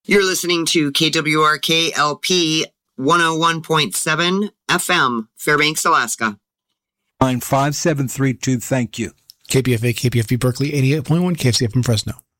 You're listening to KWRK LP 101.7 FM, Fairbanks, Alaska. Line 5732, thank you. KPFA, KPFB Berkeley, 88.1, KFCF in Fresno.